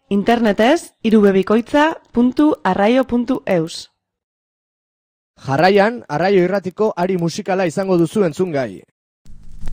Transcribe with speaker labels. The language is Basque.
Speaker 1: Internetez, irubebikoitza.arraio.eus.
Speaker 2: Jarraian, Arraio Irratiko ari musikala izango duzu entzungai.